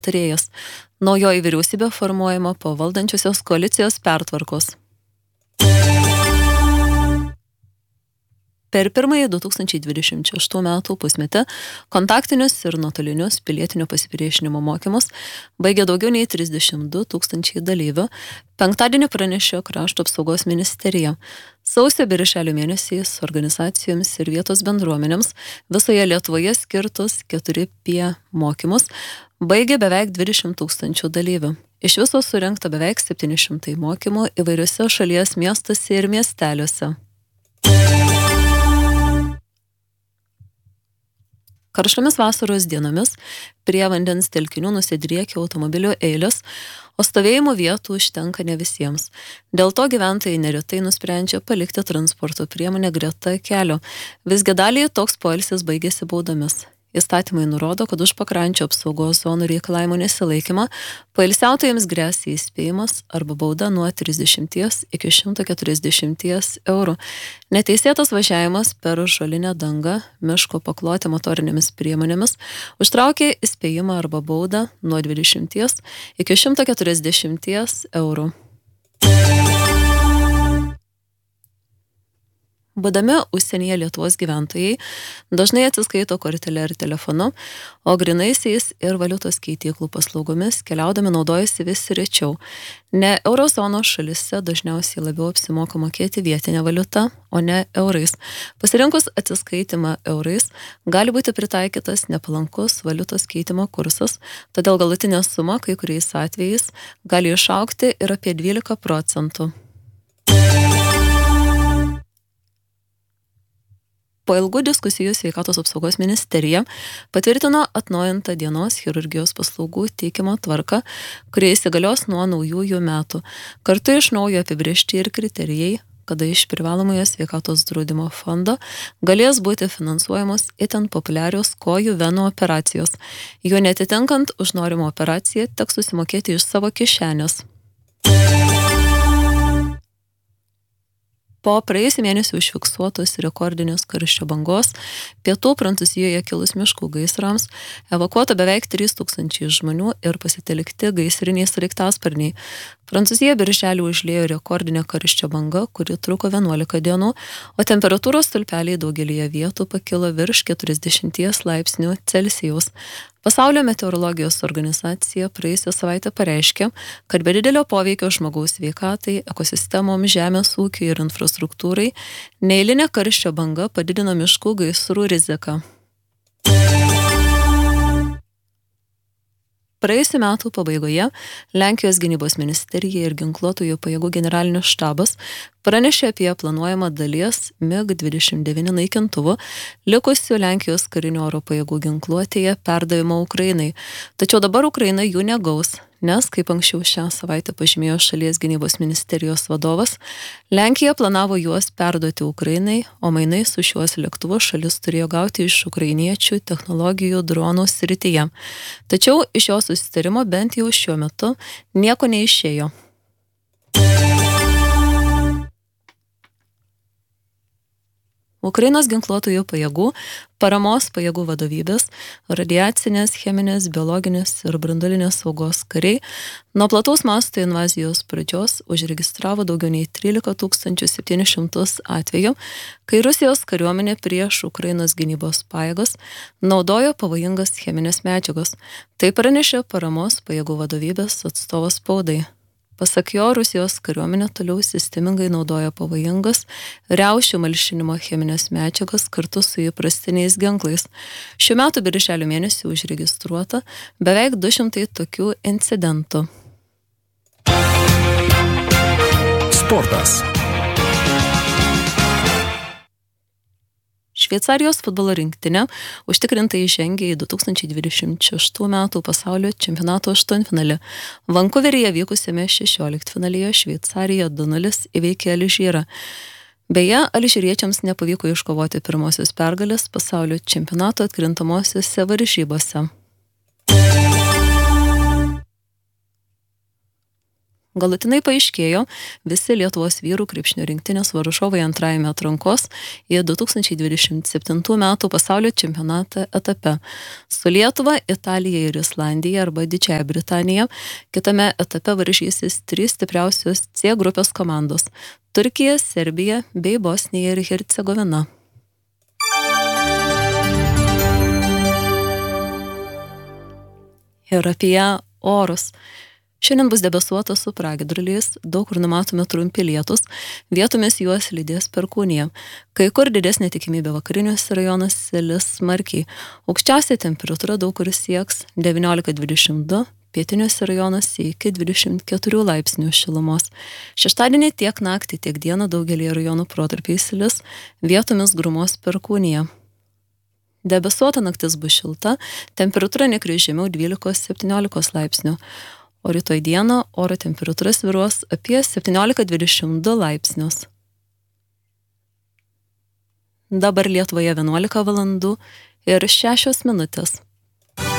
tarėjas. Naujoji vyriausybė formuojama po valdančiosios koalicijos pertvarkos. Per pirmąjį 2026 metų pusmetį kontaktinius ir nuotolinius pilietinio pasipriešinimo mokymus baigė daugiau nei 32 tūkstančiai dalyvių. Penktadienį pranešė Krašto apsaugos ministerija. Sausio birželio mėnesiais organizacijoms ir vietos bendruomenėms visoje Lietuvoje skirtus 4P mokymus baigė beveik 20 tūkstančių dalyvių. Iš viso surengta beveik 700 mokymų įvairiuose šalies miestuose ir miesteliuose. Karštomis vasaros dienomis prie vandens telkinių nusidriekia automobilių eilės, o stovėjimo vietų užtenka ne visiems. Dėl to gyventojai neretai nusprendžia palikti transporto priemonę greta kelio. Visgi daliai toks poilsis baigėsi baudomis. Įstatymai nurodo, kad už pakrančių apsaugos zonų reikalavimų nesilaikymą poilsiautojams gresia įspėjimas arba bauda nuo 30 iki 140 eurų. Neteisėtas važiavimas per žolinę dangą, miško paklotę motorinėmis priemonėmis užtraukia įspėjimą arba baudą nuo 20 iki 140 eurų. Būdami užsienyje Lietuvos gyventojai dažnai atsiskaito kortele ir telefonu, o grynaisiais ir valiutos keityklų paslaugomis keliaudami naudojasi vis rečiau. Ne eurozonos šalise dažniausiai labiau apsimoka mokėti vietinę valiutą, o ne eurais. Pasirinkus atsiskaitimą eurais gali būti pritaikytas nepalankus valiutos keitimo kursas, todėl galutinė suma kai kuriais atvejais gali išaugti ir apie 12%. Po ilgų diskusijų Sveikatos apsaugos ministerija patvirtino atnaujintą dienos chirurgijos paslaugų teikimo tvarką, kurie įsigalios nuo naujųjų metų. Kartu iš naujo apibrėžti ir kriterijai, kada iš privalomojo sveikatos draudimo fondo galės būti finansuojamos itin populiarios kojų venų operacijos. Jų netitinkant už norimą operaciją teks susimokėti iš savo kišenės. Po praėjusį mėnesį užfiksuotos rekordinės karščio bangos, pietų Prancūzijoje kilus miškų gaisrams, evakuota beveik 3000 žmonių ir pasitelkti gaisriniai sraigtasparniai. Prancūzija birželį užliejo rekordinę karščio bangą, kuri truko 11 dienų, o temperatūros stulpeliai daugelyje vietų pakilo virš 40 laipsnių Celsijaus. Pasaulio meteorologijos organizacija praėjusią savaitę pareiškė, kad be didelio poveikio žmogaus sveikatai, ekosistemoms, žemės ūkiui ir infrastruktūrai, neeilinė karščio banga padidino miškų gaisrų riziką. Praėjusių metų pabaigoje Lenkijos gynybos ministerija ir ginkluotųjų pajėgų generalinis štabas pranešė apie planuojamą dalies MiG-29 naikintuvų likusių Lenkijos karinių oro pajėgų ginkluotėje perdavimo Ukrainai. Tačiau dabar Ukraina jų negaus, nes, kaip anksčiau šią savaitę pažymėjo šalies gynybos ministerijos vadovas, Lenkija planavo juos perduoti Ukrainai, o mainais už šiuos lėktuvus šalis turėjo gauti iš ukrainiečių technologijų dronų srityje. Tačiau iš jo susitarimo bent jau šiuo metu nieko neišėjo. Ukrainos ginkluotųjų pajėgų, paramos pajėgų vadovybės, radiacinės, cheminės, biologinės ir branduolinės saugos kariai nuo plataus masto invazijos pradžios užregistravo daugiau nei 13 700 atvejų, kai Rusijos kariuomenė prieš Ukrainos gynybos pajėgas naudojo pavojingas cheminės medžiagos. Tai pranešė paramos pajėgų vadovybės atstovas spaudai. Pasak jo, Rusijos kariuomenė toliau sistemingai naudoja pavojingas riaušių malšinimo cheminės medžiagas kartu su įprastiniais ginklais. Šių metų birželio mėnesį užregistruota beveik 200 tokių incidentų. Sportas. Šveicarijos futbolo rinktinė užtikrintai žengė į 2026 metų pasaulio čempionato aštuntfinalį. Vankuveryje vykusiame 16-finalyje Šveicarija 2-0 įveikė Alžyrą. Beje, alžyriečiams nepavyko iškovoti pirmosios pergalės pasaulio čempionato atkrintamosiose varžybose. Galutinai paaiškėjo visi Lietuvos vyrų krepšinio rinktinės varžovai antrajame atrankos į 2027 metų pasaulio čempionatą etape. Su Lietuva, Italija ir Islandija arba Didžiąja Britanija kitame etape varžysis 3 stipriausios C grupės komandos - Turkija, Serbija bei Bosnija ir Hercegovina. Ir apie orus. Šiandien bus debesuota su pragiedruliais, daug kur numatomi trumpi lietūs, vietomis juos lydės perkūnija. Kai kur didesnė tikimybė vakariniuose rajonuose lis smarkiai. Aukščiausia temperatūra daug kur sieks 19-22, pietiniuose rajonuose iki 24 laipsnių šilumos. Šeštadienį tiek naktį, tiek dieną daugelį rajonų protarpiais lis, vietomis grumos perkūnija. Debesuota naktis bus šilta, temperatūra nekris žemiau 12-17 laipsnių. O rytoj dieną oro temperatūra svyruos apie 17-22 laipsnius. Dabar Lietuvoje 11 valandų ir 6 minutės.